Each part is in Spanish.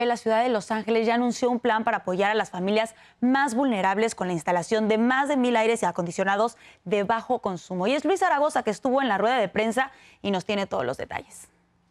La ciudad de Los Ángeles ya anunció un plan para apoyar a las familias más vulnerables con la instalación de más de 1,000 aires acondicionados de bajo consumo. Y es Luis Zaragoza, que estuvo en la rueda de prensa y nos tiene todos los detalles.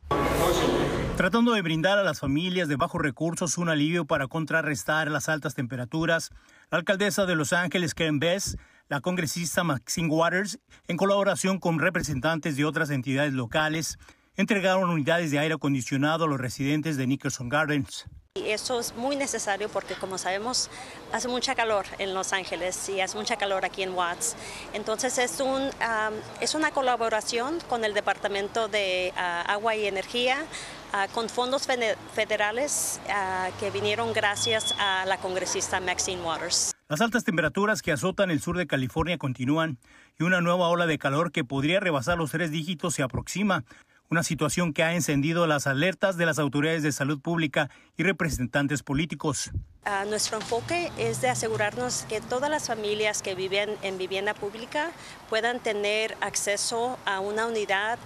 Tratando de brindar a las familias de bajos recursos un alivio para contrarrestar las altas temperaturas, la alcaldesa de Los Ángeles, Karen Bass, la congresista Maxine Waters, en colaboración con representantes de otras entidades locales, entregaron unidades de aire acondicionado a los residentes de Nicholson Gardens. Y eso es muy necesario porque, como sabemos, hace mucha calor en Los Ángeles y hace mucha calor aquí en Watts. Entonces es una colaboración con el Departamento de Agua y Energía, con fondos federales que vinieron gracias a la congresista Maxine Waters. Las altas temperaturas que azotan el sur de California continúan y una nueva ola de calor que podría rebasar los 3 dígitos se aproxima. Una situación que ha encendido las alertas de las autoridades de salud pública y representantes políticos. Nuestro enfoque es de asegurarnos que todas las familias que viven en vivienda pública puedan tener acceso a una unidad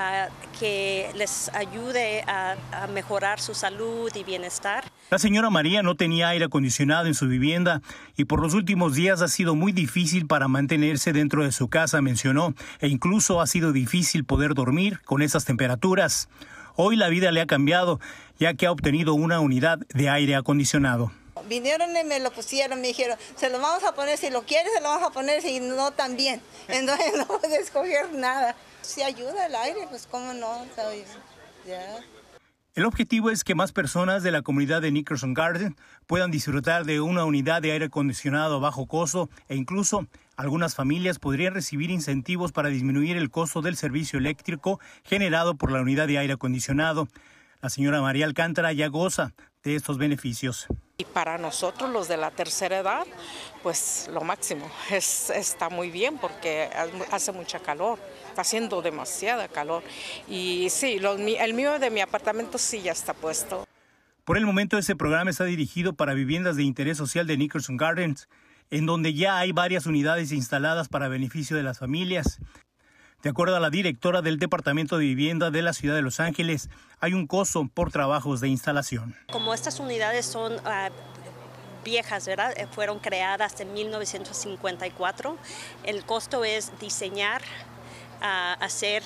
que les ayude a mejorar su salud y bienestar. La señora María no tenía aire acondicionado en su vivienda y por los últimos días ha sido muy difícil para mantenerse dentro de su casa, mencionó, e incluso ha sido difícil poder dormir con esas temperaturas. Hoy la vida le ha cambiado, ya que ha obtenido una unidad de aire acondicionado. Vinieron y me lo pusieron, me dijeron, se lo vamos a poner, si lo quieres se lo vamos a poner, si no también. Entonces no puedo escoger nada. Si ayuda el aire, pues cómo no, ¿sabes? Ya. El objetivo es que más personas de la comunidad de Nicholson Gardens puedan disfrutar de una unidad de aire acondicionado a bajo costo e incluso algunas familias podrían recibir incentivos para disminuir el costo del servicio eléctrico generado por la unidad de aire acondicionado. La señora María Alcántara ya goza de estos beneficios. Y para nosotros, los de la tercera edad, pues lo máximo. Está muy bien porque hace mucha calor, está haciendo demasiada calor. Y sí, el mío de mi apartamento sí ya está puesto. Por el momento, ese programa está dirigido para viviendas de interés social de Nicholson Gardens, en donde ya hay varias unidades instaladas para beneficio de las familias. De acuerdo a la directora del Departamento de Vivienda de la Ciudad de Los Ángeles, hay un costo por trabajos de instalación. Como estas unidades son viejas, ¿verdad? Fueron creadas en 1954, el costo es diseñar, hacer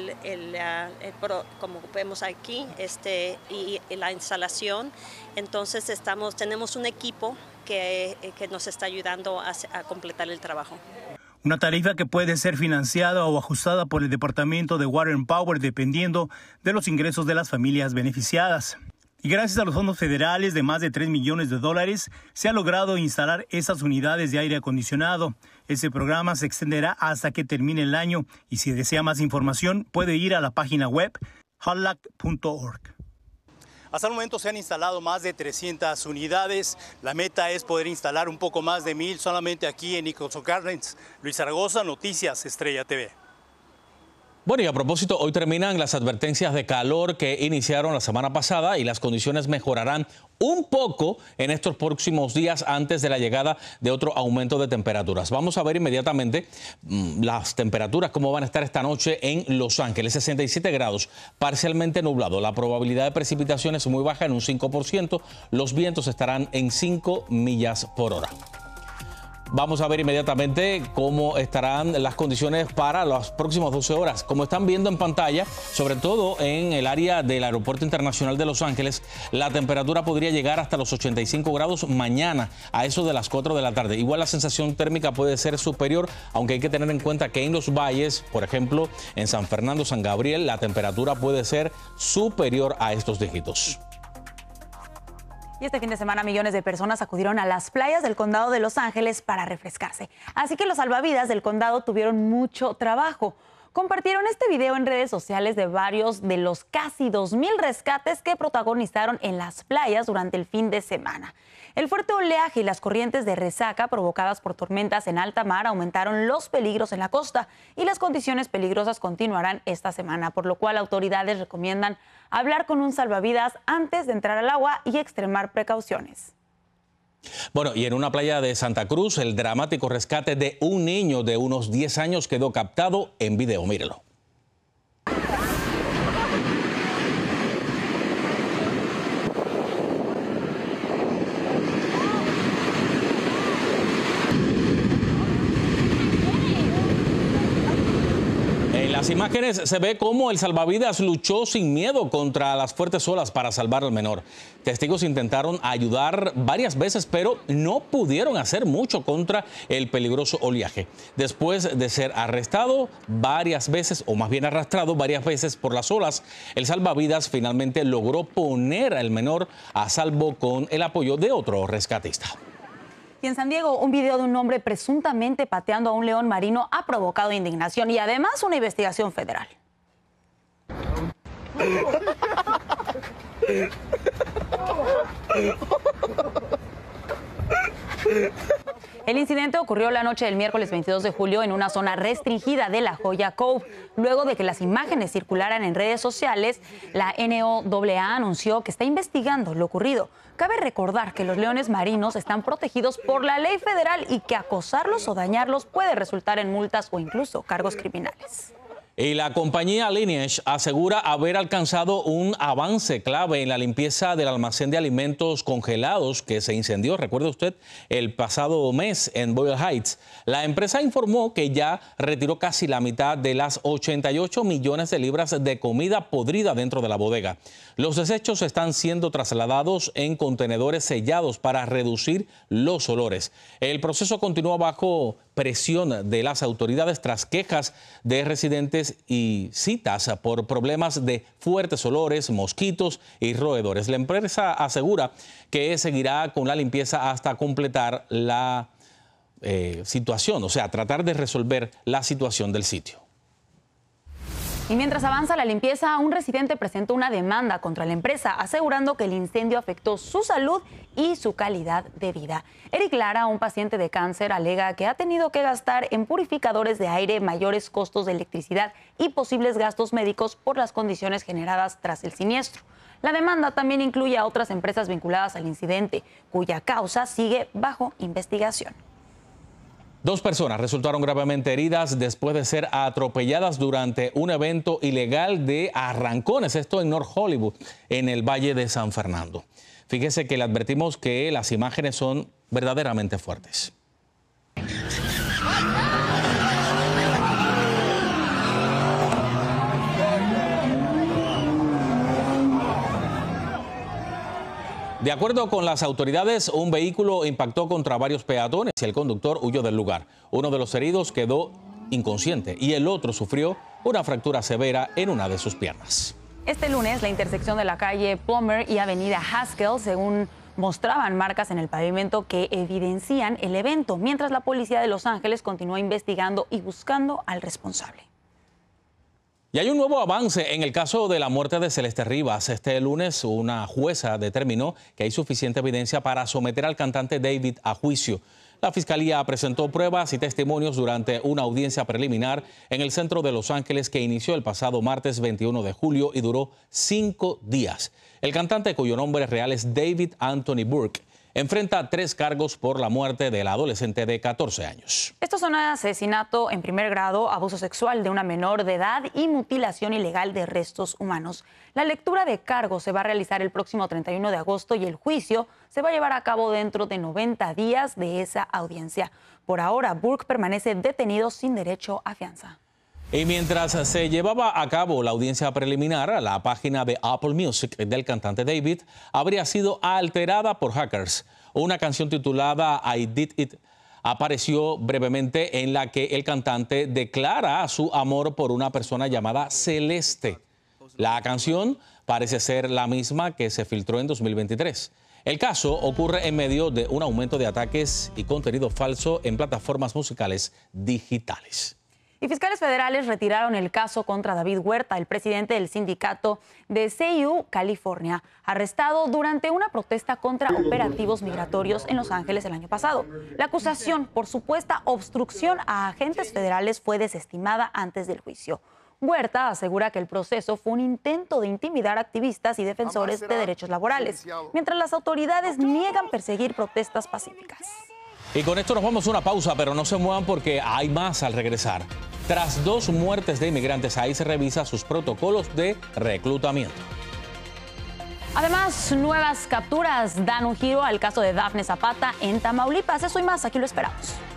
como vemos aquí, y la instalación. Entonces tenemos un equipo que nos está ayudando a completar el trabajo. Una tarifa que puede ser financiada o ajustada por el Departamento de Water and Power dependiendo de los ingresos de las familias beneficiadas. Y gracias a los fondos federales de más de $3 millones se ha logrado instalar esas unidades de aire acondicionado. Ese programa se extenderá hasta que termine el año y si desea más información puede ir a la página web hotlac.org. Hasta el momento se han instalado más de 300 unidades. La meta es poder instalar un poco más de 1,000 solamente aquí en Nicholson Gardens. Luis Zaragoza, Noticias Estrella TV. Bueno, y a propósito, hoy terminan las advertencias de calor que iniciaron la semana pasada y las condiciones mejorarán un poco en estos próximos días antes de la llegada de otro aumento de temperaturas. Vamos a ver inmediatamente las temperaturas, cómo van a estar esta noche en Los Ángeles. 67 grados, parcialmente nublado. La probabilidad de precipitación es muy baja, en un 5%. Los vientos estarán en 5 millas por hora. Vamos a ver inmediatamente cómo estarán las condiciones para las próximas 12 horas. Como están viendo en pantalla, sobre todo en el área del Aeropuerto Internacional de Los Ángeles, la temperatura podría llegar hasta los 85 grados mañana a eso de las 4 de la tarde. Igual la sensación térmica puede ser superior, aunque hay que tener en cuenta que en los valles, por ejemplo, en San Fernando, San Gabriel, la temperatura puede ser superior a estos dígitos. Y este fin de semana millones de personas acudieron a las playas del condado de Los Ángeles para refrescarse. Así que los salvavidas del condado tuvieron mucho trabajo. Compartieron este video en redes sociales de varios de los casi 2,000 rescates que protagonizaron en las playas durante el fin de semana. El fuerte oleaje y las corrientes de resaca provocadas por tormentas en alta mar aumentaron los peligros en la costa y las condiciones peligrosas continuarán esta semana, por lo cual autoridades recomiendan hablar con un salvavidas antes de entrar al agua y extremar precauciones. Bueno, y en una playa de Santa Cruz, el dramático rescate de un niño de unos 10 años quedó captado en video. Mírelo. las imágenes se ve cómo el salvavidas luchó sin miedo contra las fuertes olas para salvar al menor. Testigos intentaron ayudar varias veces, pero no pudieron hacer mucho contra el peligroso oleaje. Después de ser arrestado varias veces, o más bien arrastrado varias veces por las olas, el salvavidas finalmente logró poner al menor a salvo con el apoyo de otro rescatista. Y en San Diego, un video de un hombre presuntamente pateando a un león marino ha provocado indignación y además una investigación federal. El incidente ocurrió la noche del miércoles 22 de julio en una zona restringida de La Joya Cove. Luego de que las imágenes circularan en redes sociales, la NOAA anunció que está investigando lo ocurrido. Cabe recordar que los leones marinos están protegidos por la ley federal y que acosarlos o dañarlos puede resultar en multas o incluso cargos criminales. Y la compañía Lineage asegura haber alcanzado un avance clave en la limpieza del almacén de alimentos congelados que se incendió, recuerde usted, el pasado mes en Boyle Heights. La empresa informó que ya retiró casi la mitad de las 88 millones de libras de comida podrida dentro de la bodega. Los desechos están siendo trasladados en contenedores sellados para reducir los olores. El proceso continúa bajo presión de las autoridades tras quejas de residentes y citas por problemas de fuertes olores, mosquitos y roedores. La empresa asegura que seguirá con la limpieza hasta completar la situación, o sea, tratar de resolver la situación del sitio. Y mientras avanza la limpieza, un residente presentó una demanda contra la empresa, asegurando que el incendio afectó su salud y su calidad de vida. Eric Lara, un paciente de cáncer, alega que ha tenido que gastar en purificadores de aire, mayores costos de electricidad y posibles gastos médicos por las condiciones generadas tras el siniestro. La demanda también incluye a otras empresas vinculadas al incidente, cuya causa sigue bajo investigación. 2 personas resultaron gravemente heridas después de ser atropelladas durante un evento ilegal de arrancones, esto en North Hollywood, en el Valle de San Fernando. Fíjese que le advertimos que las imágenes son verdaderamente fuertes. De acuerdo con las autoridades, un vehículo impactó contra varios peatones y el conductor huyó del lugar. Uno de los heridos quedó inconsciente y el otro sufrió una fractura severa en una de sus piernas. Este lunes, la intersección de la calle Plummer y avenida Haskell, según mostraban marcas en el pavimento que evidencian el evento, mientras la policía de Los Ángeles continúa investigando y buscando al responsable. Y hay un nuevo avance en el caso de la muerte de Celeste Rivas. Este lunes, una jueza determinó que hay suficiente evidencia para someter al cantante David a juicio. La fiscalía presentó pruebas y testimonios durante una audiencia preliminar en el centro de Los Ángeles que inició el pasado martes 21 de julio y duró 5 días. El cantante, cuyo nombre real es David Anthony Burke, enfrenta 3 cargos por la muerte del adolescente de 14 años. Estos son asesinato en primer grado, abuso sexual de una menor de edad y mutilación ilegal de restos humanos. La lectura de cargos se va a realizar el próximo 31 de agosto y el juicio se va a llevar a cabo dentro de 90 días de esa audiencia. Por ahora, Burke permanece detenido sin derecho a fianza. Y mientras se llevaba a cabo la audiencia preliminar, la página de Apple Music del cantante David habría sido alterada por hackers. Una canción titulada I Did It apareció brevemente en la que el cantante declara su amor por una persona llamada Celeste. La canción parece ser la misma que se filtró en 2023. El caso ocurre en medio de un aumento de ataques y contenido falso en plataformas musicales digitales. Y fiscales federales retiraron el caso contra David Huerta, el presidente del sindicato de CU California, arrestado durante una protesta contra operativos migratorios en Los Ángeles el año pasado. La acusación por supuesta obstrucción a agentes federales fue desestimada antes del juicio. Huerta asegura que el proceso fue un intento de intimidar a activistas y defensores de derechos laborales, mientras las autoridades niegan perseguir protestas pacíficas. Y con esto nos vamos a una pausa, pero no se muevan porque hay más al regresar. Tras 2 muertes de inmigrantes, ahí se revisa sus protocolos de reclutamiento. Además, nuevas capturas dan un giro al caso de Dafne Zapata en Tamaulipas. Eso y más, aquí lo esperamos.